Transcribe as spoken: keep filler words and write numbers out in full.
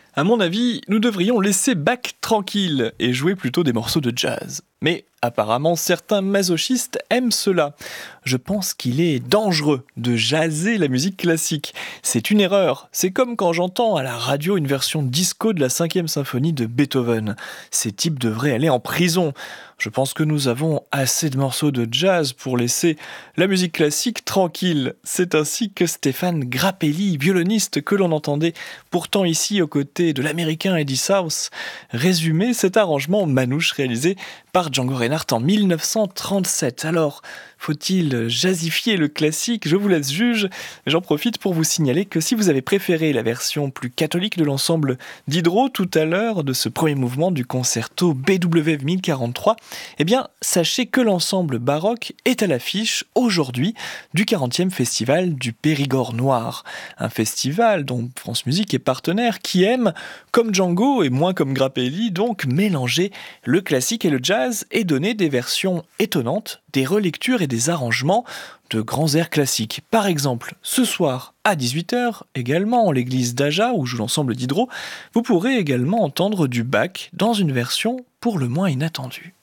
À mon avis, nous devrions laisser Bach tranquille et jouer plutôt des morceaux de jazz. Mais apparemment, certains masochistes aiment cela. Je pense qu'il est dangereux de jazzer la musique classique. C'est une erreur. C'est comme quand j'entends à la radio une version disco de la cinquième symphonie de Beethoven. Ces types devraient aller en prison. Je pense que nous avons assez de morceaux de jazz pour laisser la musique classique tranquille. C'est ainsi que Stéphane Grappelli, violoniste que l'on entendait pourtant ici aux côtés de l'américain Eddie South, résumait cet arrangement manouche réalisé par Django Reinhardt en mille neuf cent trente-sept. Alors, faut-il jazzifier le classique ? Je vous laisse juge. J'en profite pour vous signaler que si vous avez préféré la version plus catholique de l'ensemble Diderot tout à l'heure de ce premier mouvement du concerto B W mille quarante-trois, eh bien, sachez que l'ensemble baroque est à l'affiche aujourd'hui du quarantième festival du Périgord noir. Un festival dont France Musique est partenaire qui aime, comme Django et moins comme Grappelli, donc mélanger le classique et le jazz et donner des versions étonnantes, des relectures et des arrangements de grands airs classiques. Par exemple, ce soir à dix-huit heures, également en l'église d'Aja où joue l'ensemble Diderot, vous pourrez également entendre du Bach dans une version pour le moins inattendue.